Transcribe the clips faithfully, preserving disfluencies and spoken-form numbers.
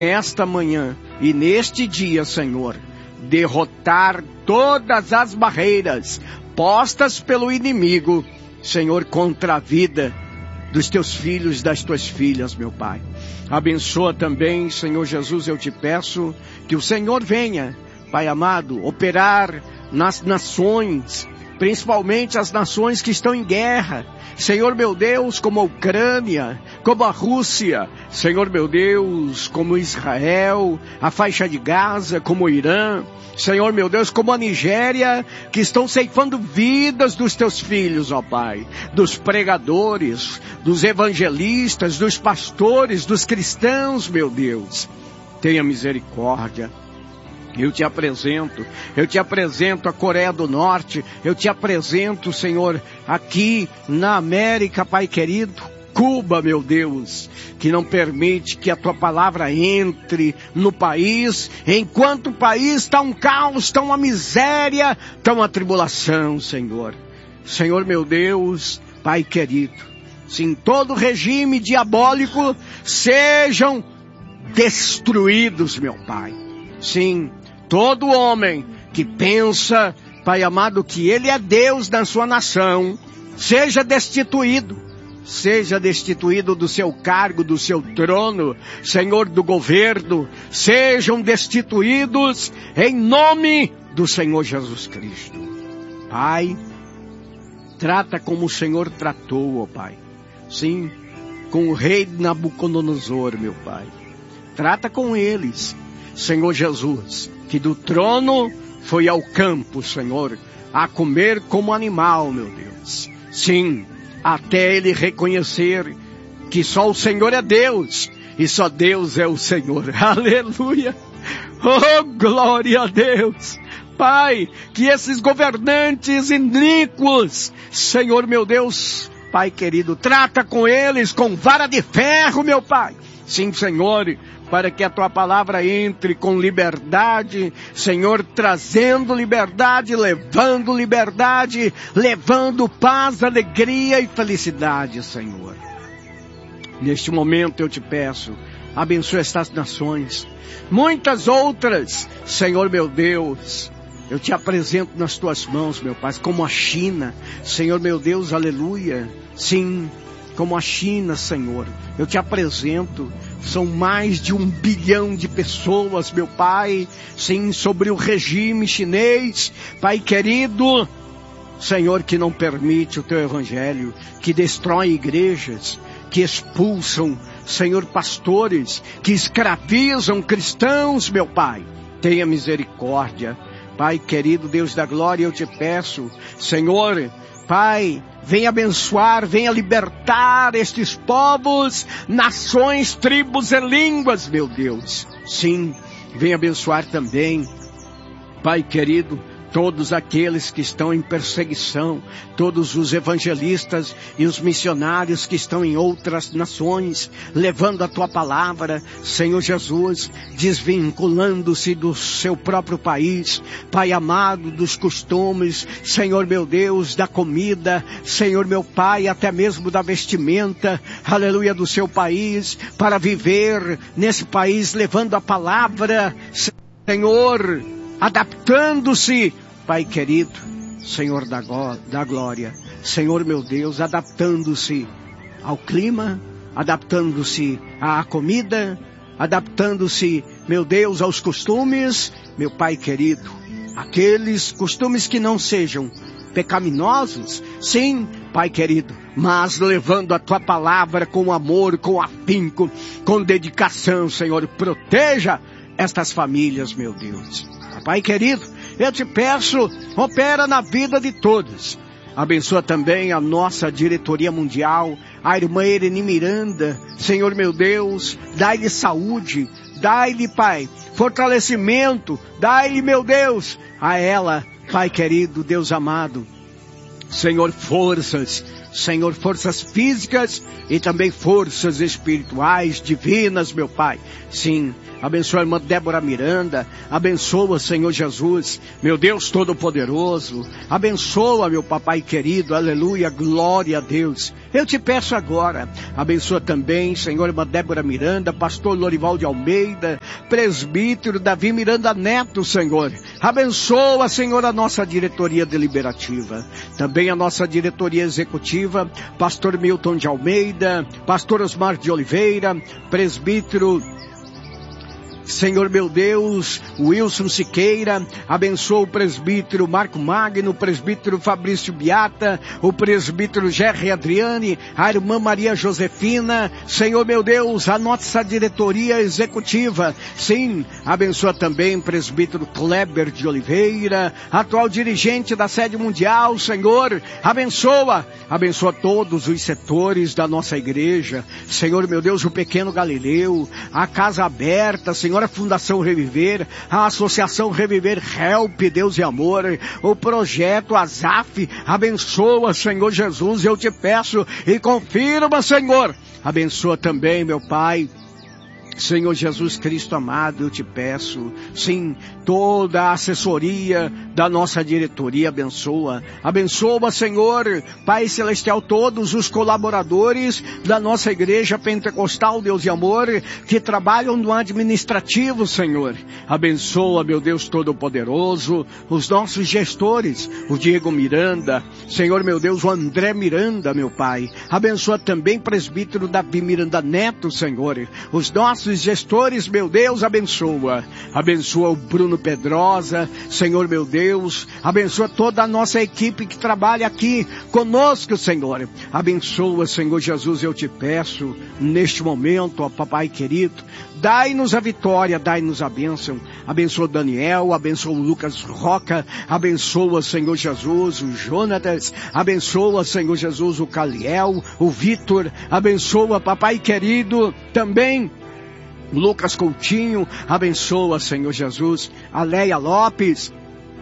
esta manhã e neste dia, Senhor, derrotar todas as barreiras postas pelo inimigo, Senhor, contra a vida dos teus filhos e das tuas filhas, meu Pai. Abençoa também, Senhor Jesus, eu te peço que o Senhor venha, Pai amado, operar nas nações, principalmente as nações que estão em guerra. Senhor meu Deus, como a Ucrânia, como a Rússia, Senhor meu Deus, como Israel, a faixa de Gaza, como o Irã, Senhor meu Deus, como a Nigéria, que estão ceifando vidas dos teus filhos, ó Pai, dos pregadores, dos evangelistas, dos pastores, dos cristãos, meu Deus. Tenha misericórdia. Eu te apresento, eu te apresento a Coreia do Norte, eu te apresento, Senhor, aqui na América, Pai querido, Cuba, meu Deus, que não permite que a tua palavra entre no país, enquanto o país está um caos, está uma miséria, está uma tribulação, Senhor. Senhor, meu Deus, Pai querido, sim, todo regime diabólico sejam destruídos, meu Pai. Sim, todo homem que pensa, Pai amado, que ele é Deus na sua nação, seja destituído, seja destituído do seu cargo, do seu trono, Senhor, do governo, sejam destituídos em nome do Senhor Jesus Cristo. Pai, trata como o Senhor tratou, ó Pai, sim, com o rei Nabucodonosor, meu Pai, trata com eles, Senhor Jesus, que do trono foi ao campo, Senhor, a comer como animal, meu Deus. Sim, até ele reconhecer que só o Senhor é Deus, e só Deus é o Senhor. Aleluia! Oh, glória a Deus! Pai, que esses governantes iníquos, Senhor meu Deus, Pai querido, trata com eles com vara de ferro, meu Pai. Sim, Senhor, para que a tua palavra entre com liberdade, Senhor, trazendo liberdade, levando liberdade, levando paz, alegria e felicidade, Senhor. Neste momento eu te peço, abençoa estas nações, muitas outras, Senhor meu Deus, eu te apresento nas tuas mãos, meu Pai, como a China, Senhor meu Deus, aleluia, sim, como a China, Senhor, eu te apresento, são mais de um bilhão de pessoas, meu Pai, sim, sobre o regime chinês, Pai querido, Senhor, que não permite o teu evangelho, que destrói igrejas, que expulsam, Senhor, pastores, que escravizam cristãos, meu Pai, tenha misericórdia, Pai querido, Deus da glória, eu te peço, Senhor, Pai, venha abençoar, venha libertar estes povos, nações, tribos e línguas, meu Deus. Sim, venha abençoar também, Pai querido, todos aqueles que estão em perseguição, todos os evangelistas e os missionários que estão em outras nações, levando a tua palavra, Senhor Jesus, desvinculando-se do seu próprio país, Pai amado, dos costumes, Senhor meu Deus, da comida, Senhor meu Pai, até mesmo da vestimenta, aleluia, do seu país, para viver nesse país, levando a palavra, Senhor, adaptando-se, Pai querido, Senhor da, da glória, Senhor meu Deus, adaptando-se ao clima, adaptando-se à comida, adaptando-se, meu Deus, aos costumes, meu Pai querido, aqueles costumes que não sejam pecaminosos, sim, Pai querido, mas levando a tua palavra com amor, com afinco, com dedicação, Senhor, proteja estas famílias, meu Deus. Pai querido, eu te peço, opera na vida de todos. Abençoa também a nossa diretoria mundial, a irmã Irene Miranda, Senhor meu Deus, dai-lhe saúde, dai-lhe, Pai, fortalecimento, dai-lhe, meu Deus, a ela, Pai querido, Deus amado, Senhor, forças, Senhor, forças físicas e também forças espirituais, divinas, meu Pai. Sim, abençoa a irmã Débora Miranda, abençoa, Senhor Jesus, meu Deus Todo-Poderoso, abençoa, meu papai querido, aleluia, glória a Deus. Eu te peço agora, abençoa também, Senhor, irmã Débora Miranda, pastor Lorival de Almeida, presbítero Davi Miranda Neto, Senhor. Abençoa, Senhor, a nossa diretoria deliberativa, também a nossa diretoria executiva, pastor Milton de Almeida, pastor Osmar de Oliveira, presbítero Senhor meu Deus, Wilson Siqueira, abençoa o presbítero Marco Magno, o presbítero Fabrício Biata, o presbítero Gerry Adriane, a irmã Maria Josefina, Senhor meu Deus, a nossa diretoria executiva, sim, abençoa também o presbítero Kleber de Oliveira, atual dirigente da sede mundial, Senhor, abençoa, abençoa todos os setores da nossa igreja, Senhor meu Deus, o Pequeno Galileu, a Casa Aberta, Senhor, a Fundação Reviver, a Associação Reviver Help, Deus e Amor, o projeto Azaf, abençoa, Senhor Jesus, eu te peço e confirma, Senhor, abençoa também, meu Pai, Senhor Jesus Cristo amado, eu te peço, sim, toda a assessoria da nossa diretoria abençoa, abençoa, Senhor, Pai Celestial, todos os colaboradores da nossa igreja pentecostal, Deus e amor, que trabalham no administrativo, Senhor, abençoa, meu Deus Todo-Poderoso, os nossos gestores, o Diego Miranda, Senhor, meu Deus, o André Miranda, meu Pai, abençoa também presbítero Davi Miranda Neto, Senhor, os nossos gestores, meu Deus, abençoa, abençoa o Bruno Pedrosa, Senhor meu Deus, abençoa toda a nossa equipe que trabalha aqui conosco, Senhor, abençoa, Senhor Jesus, eu te peço, neste momento, ó papai querido, dai-nos a vitória, dai-nos a bênção, abençoa Daniel, abençoa o Lucas Roca, abençoa, Senhor Jesus, o Jonatas, abençoa, Senhor Jesus, o Caliel, o Vitor, abençoa, papai querido, também Lucas Coutinho, abençoa, Senhor Jesus, a Leia Lopes,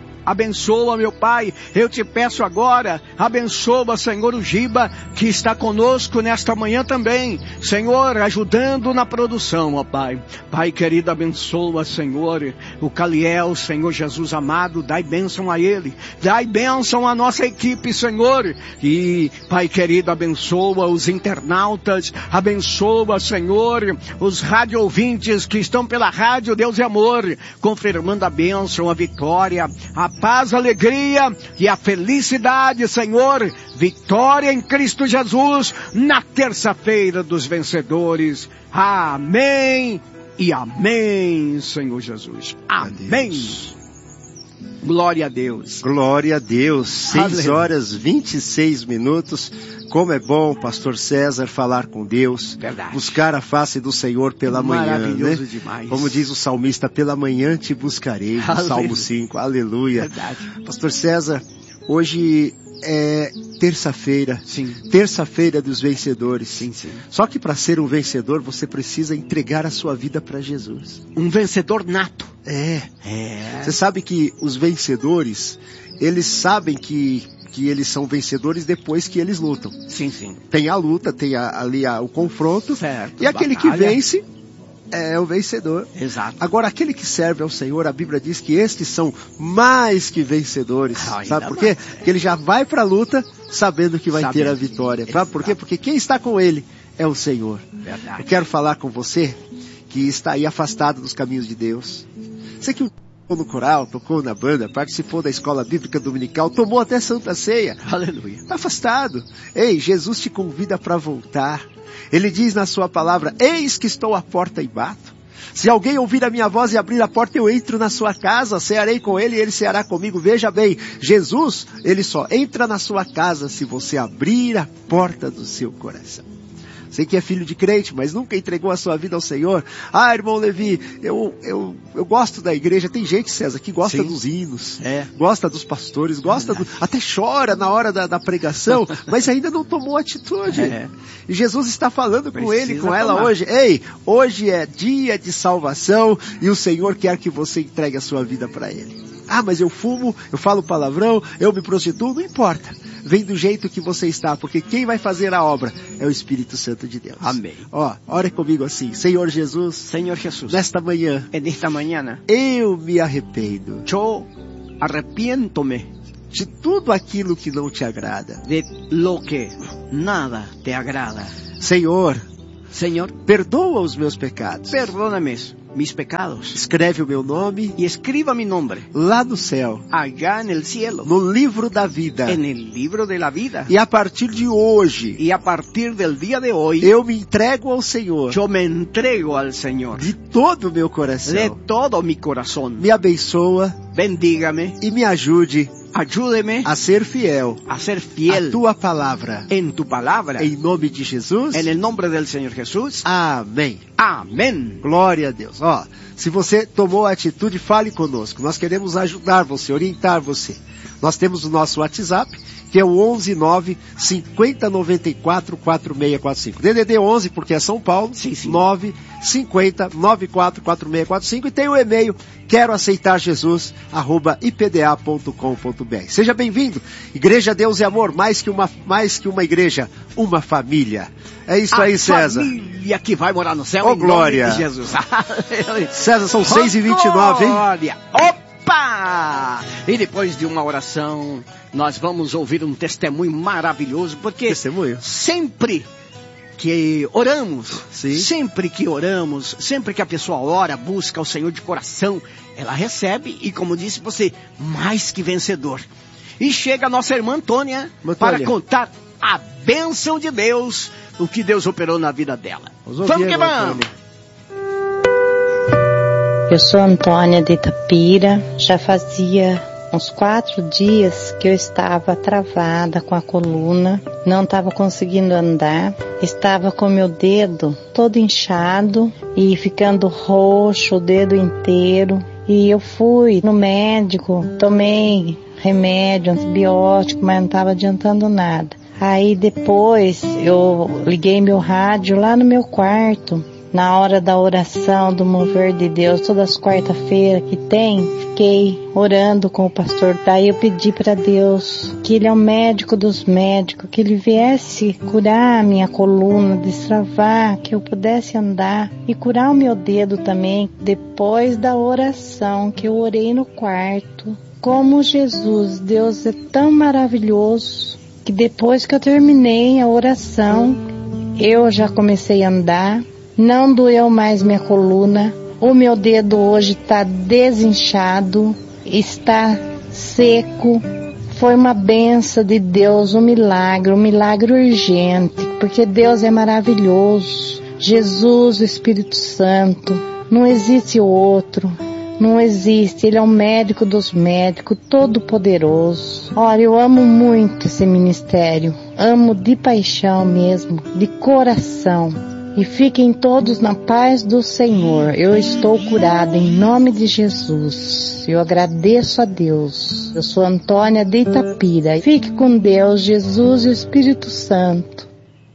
abençoa, meu Pai, eu te peço agora, abençoa, Senhor, o Giba, que está conosco nesta manhã também, Senhor, ajudando na produção, ó Pai, Pai querido, abençoa, Senhor, o Caliel, Senhor Jesus amado, dai bênção a ele, dai bênção à nossa equipe, Senhor, e, Pai querido, abençoa os internautas, abençoa, Senhor, os rádio ouvintes que estão pela rádio Deus e Amor, confirmando a bênção, a vitória, a paz, a alegria e a felicidade, Senhor, vitória em Cristo Jesus, na terça-feira dos vencedores, amém e amém, Senhor Jesus, amém. Glória a Deus. Glória a Deus. seis horas e vinte e seis minutos. Como é bom, pastor César, falar com Deus. Verdade. Buscar a face do Senhor pela manhã, maravilhoso, né? Demais. Como diz o salmista, pela manhã te buscarei, no Salmo cinco. Aleluia. Verdade. Pastor César, hoje é terça-feira. Sim. Terça-feira dos vencedores. Sim, sim. Só que para ser um vencedor, você precisa entregar a sua vida para Jesus. Um vencedor nato. É. É. Você sabe que os vencedores, eles sabem que, que eles são vencedores depois que eles lutam. Sim, sim. Tem a luta, tem a, ali a, o confronto. Certo. E aquele batalha. que vence é o vencedor. Exato. Agora, aquele que serve ao Senhor, a Bíblia diz que estes são mais que vencedores. Ah, sabe por quê? mais. Porque ele já vai para a luta sabendo que vai Sabendo. ter a vitória. Sabe por quê? Porque quem está com ele é o Senhor. Verdade. Eu quero falar com você que está aí afastado dos caminhos de Deus. Você que tocou no coral, tocou na banda, participou da escola bíblica dominical, tomou até Santa Ceia. Aleluia. Está afastado. Ei, Jesus te convida para voltar. Ele diz na sua palavra, eis que estou à porta e bato. Se alguém ouvir a minha voz e abrir a porta, eu entro na sua casa, cearei com ele e ele ceará comigo. Veja bem, Jesus, ele só entra na sua casa se você abrir a porta do seu coração. Sei que é filho de crente, mas nunca entregou a sua vida ao Senhor. Ah, irmão Levi, eu, eu, eu gosto da igreja. Tem gente, César, que gosta Sim. dos hinos, É. gosta dos pastores, gosta do, até chora na hora da, da pregação, mas ainda não tomou atitude. É. E Jesus está falando com Precisa ele, com ela tomar. hoje. Ei, hoje é dia de salvação e o Senhor quer que você entregue a sua vida para Ele. Ah, mas eu fumo, eu falo palavrão, eu me prostituo, não importa. vem do jeito que você está, porque quem vai fazer a obra é o Espírito Santo de Deus. Amém. Ó, ore comigo assim, Senhor Jesus, Senhor Jesús, nesta manhã, en esta mañana, eu me arrependo yo arrepiéntome de tudo aquilo que não te agrada. de lo que nada te agrada. Senhor, Señor, perdoa os meus pecados. perdóname mis pecados Escreve o meu nome y escriba mi nombre lá no céu, allá en el cielo, no livro da vida. en el libro de la vida. E a partir de hoje, Y a partir del día de hoy, eu me entrego ao Senhor yo me entrego al Señor de todo o meu de coração. todo mi corazón. Me abençoa Bendígame, e me ajude ayúdeme a ser fiel a ser à fiel tua palavra. en tu palabra. Em nome de Jesus. En el nombre del Señor Jesús. Amém. Amén. Glória a Deus. Ó, se você tomou a atitude, fale conosco. Nós queremos ajudar você, orientar você. Nós temos o nosso WhatsApp, que é o onze nove cinquenta noventa e quatro quarenta e seis quarenta e cinco. D D D onze, porque é São Paulo. Sim, sim. nove cinquenta noventa e quatro quarenta e seis quarenta e cinco. E tem o e-mail, quero aceitar Jesus, arroba i p d a ponto com ponto b r. Seja bem-vindo. Igreja Deus e Amor, mais que uma, mais que uma igreja, uma família. É isso a aí, César. família que vai morar no céu, Ô, em glória. nome de Jesus. César, são seis e vinte e nove, hein? Glória. Opa! E depois de uma oração, nós vamos ouvir um testemunho maravilhoso, porque Testemunho. sempre que oramos, Sim. sempre que oramos, sempre que a pessoa ora, busca o Senhor de coração, ela recebe e, como disse você, mais que vencedor. E chega a nossa irmã Antônia, Antônia. para contar a bênção de Deus, o que Deus operou na vida dela. Vamos ouvir, Vamos que irmã vamos! Antônia. Eu sou Antônia de Itapira, já fazia uns quatro dias que eu estava travada com a coluna, não estava conseguindo andar, estava com meu dedo todo inchado e ficando roxo o dedo inteiro. E eu fui no médico, tomei remédio, antibiótico, mas não estava adiantando nada. Aí depois eu liguei meu rádio lá no meu quarto, na hora da oração do mover de Deus, todas as quarta-feiras que tem, fiquei orando com o pastor. Daí eu pedi para Deus que Ele é o médico dos médicos, que Ele viesse curar a minha coluna, destravar, que eu pudesse andar e curar o meu dedo também. Depois da oração que eu orei no quarto, como Jesus, Deus é tão maravilhoso, que depois que eu terminei a oração, eu já comecei a andar. Não doeu mais minha coluna, o meu dedo hoje está desinchado, está seco. Foi uma benção de Deus, um milagre, um milagre urgente, porque Deus é maravilhoso. Jesus, o Espírito Santo, não existe outro, não existe. Ele é o médico dos médicos, todo poderoso. Olha, eu amo muito esse ministério, amo de paixão mesmo, de coração. E fiquem todos na paz do Senhor. Eu estou curada em nome de Jesus. Eu agradeço a Deus. Eu sou Antônia de Itapira. Fique com Deus, Jesus e o Espírito Santo.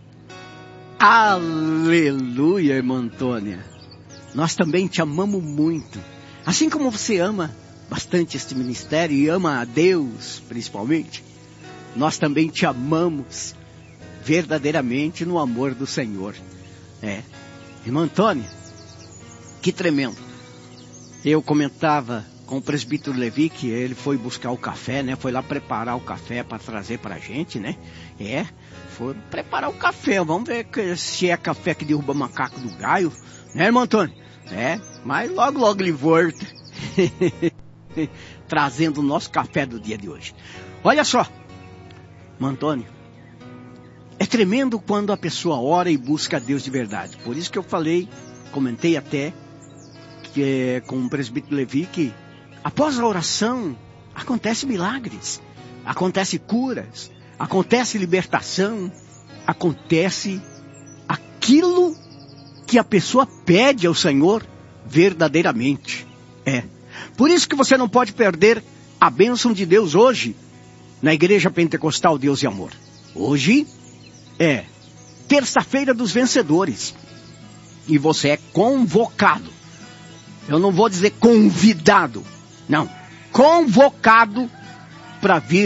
Aleluia, irmã Antônia. Nós também te amamos muito. Assim como você ama bastante este ministério e ama a Deus, principalmente, nós também te amamos verdadeiramente no amor do Senhor. É, irmã Antônia, que tremendo. Eu comentava com o presbítero Levi que ele foi buscar o café, né? Foi lá preparar o café para trazer para a gente, né? É, foi preparar o café. Vamos ver que, se é café que derruba macaco do galho, né, irmã Antônia? É, mas logo, logo ele volta trazendo o nosso café do dia de hoje. Olha só, irmã Antônia. É tremendo quando a pessoa ora e busca a Deus de verdade. Por isso que eu falei, comentei até que, é, com o presbítero Levi, que após a oração acontece milagres, acontece curas, acontece libertação, acontece aquilo que a pessoa pede ao Senhor verdadeiramente. É. Por isso que você não pode perder a bênção de Deus hoje na Igreja Pentecostal Deus e Amor. Hoje é terça-feira dos vencedores. E você é convocado. Eu não vou dizer convidado. Não. Convocado para vir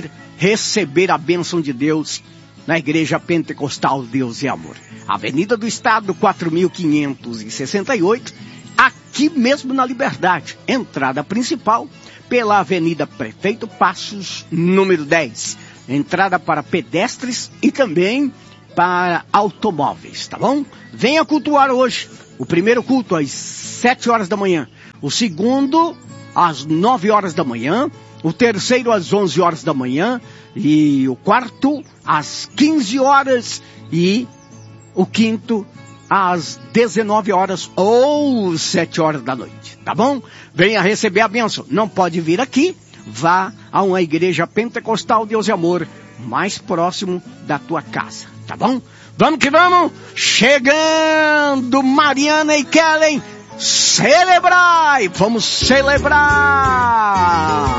receber a bênção de Deus na Igreja Pentecostal Deus e Amor. Avenida do Estado, quatro mil quinhentos e sessenta e oito, aqui mesmo na Liberdade. Entrada principal pela Avenida Prefeito Passos, número dez. Entrada para pedestres e também para automóveis, tá bom? Venha cultuar hoje. O primeiro culto às sete horas da manhã. O segundo às nove horas da manhã. O terceiro às onze horas da manhã. E o quarto às quinze horas. E o quinto às dezenove horas ou sete horas da noite, tá bom? Venha receber a bênção. Não pode vir aqui, vá a uma igreja pentecostal Deus e Amor mais próximo da tua casa, tá bom? Vamos que vamos! Chegando Mariana e Kellen, celebrai! Vamos celebrar!